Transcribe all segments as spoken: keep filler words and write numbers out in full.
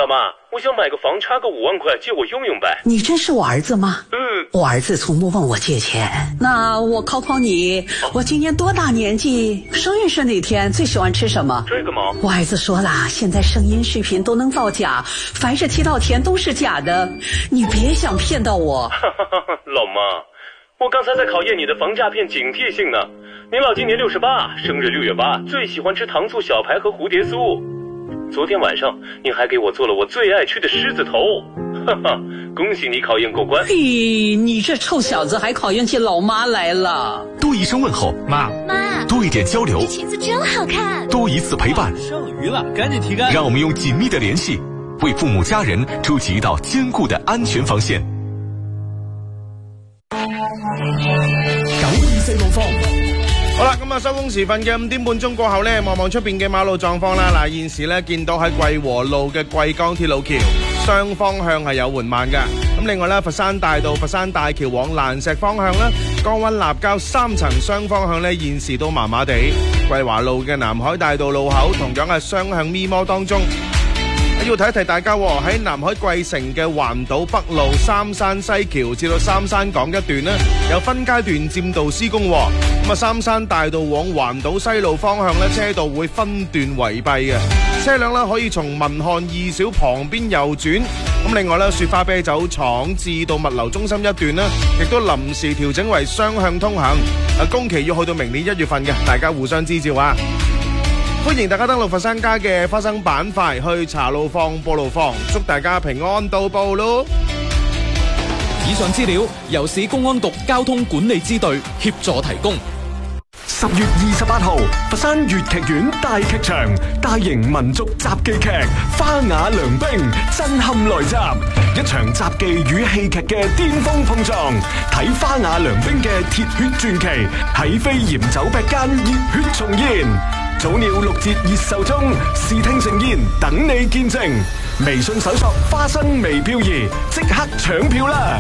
老妈，我想买个房，差个五万块，借我用用呗。 你真是我儿子吗？ 嗯， 我儿子从不问我借钱。那我考考你，我今年多大年纪？生日是哪天？最喜欢吃什么？ 这个吗？ 我儿子说啦，现在声音视频都能造假，凡是提到钱都是假的，你别想骗到我。 老妈，我刚才在考验你的防诈骗警惕性呢。您老今年六十八，生日六月八，最喜欢吃糖醋小排和蝴蝶酥。昨天晚上您还给我做了我最爱吃的狮子头，哈哈，恭喜你考验过关。 嘿，你这臭小子还考验起老妈来了。 多一声问候，妈妈， 多一点交流， 这裙子真好看， 多一次陪伴， 剩余了赶紧提干。 让我们用紧密的联系为父母家人筑起一道坚固的安全防线。 九二四路況。好啦，咁啊收工時分嘅五點半鐘過後呢，望望出邊嘅馬路狀況啦。嗱，現時呢見到喺桂和路嘅桂江鐵路橋雙方向係有緩慢嘅。咁另外呢，佛山大道佛山大橋往蘭石方向呢，江灣立交三層雙方向呢，現時都麻麻地。桂華路嘅南海大道路口同樣係雙向咪摩當中。要提一提大家喎，喺南海桂城嘅環島北路三山西橋至到三山港一段呢，有分階段佔道施工喎。咁啊，三山大道往環島西路方向呢，車道會分段圍閉嘅，車輛呢可以從民漢二小旁邊右轉。咁另外呢，雪花啤酒廠至到物流中心一段呢，亦都臨時調整為雙向通行。啊，工期要去到明年一月份嘅，大家互相支照啊！歡迎大家登錄佛山街嘅花生板塊去查路況、報路況，祝大家平安到埗咯！ 以上資料由市公安局交通管理支隊協助提供。 十月二十八號，佛山粵劇院大劇場大型民族雜技劇《花雅良兵》震撼來襲，一場雜技與戲劇嘅巔峰碰撞，睇《花雅良兵》嘅鐵血傳奇喺飛檐走壁間熱血重現。早鳥六折熱售中，視聽盛宴等你見證。微信搜索花生微漂移，即刻搶票啦！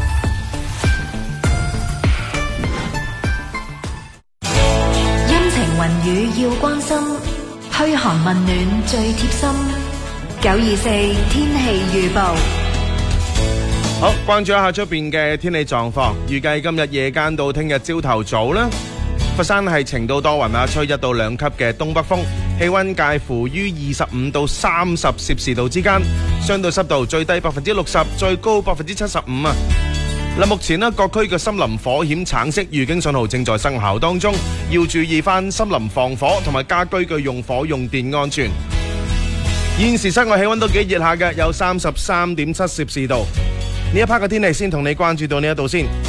陰晴雲雨要關心，噓寒問暖最貼心。九二四天氣預報。 好，關注一下出邊嘅天氣狀況，預計今日夜間到聽日朝頭早啦。佛山係晴到多雲啊，吹一到兩級嘅東北風，氣溫介乎於二十五到三十攝氏度之間，相對濕度最低百分之六十，最高百分之七十五啊。嗱，目前呢各區嘅森林火險橙色預警信號正在生效當中，要注意翻森林防火同埋家居嘅用火用電安全。現時室外氣溫都幾熱下嘅，有三十三點七攝氏度。呢一 part 嘅天氣先同你關注到呢一度先。